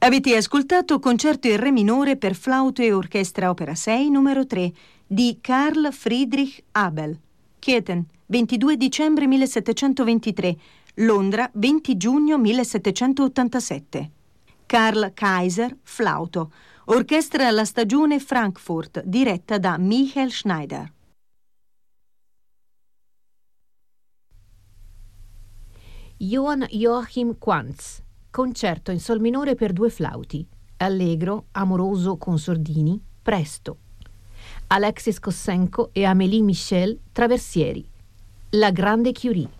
Avete ascoltato Concerto in Re minore per flauto e orchestra opera 6 numero 3 di Carl Friedrich Abel, Köthen, 22 dicembre 1723, Londra, 20 giugno 1787. Carl Kaiser, flauto, orchestra La Stagione Frankfurt, diretta da Michael Schneider. Johann Joachim Quantz, concerto in sol minore per 2 flauti, allegro, amoroso con sordini, presto. Alexis Kossenko e Amélie Michel, traversieri. La Grande Curie.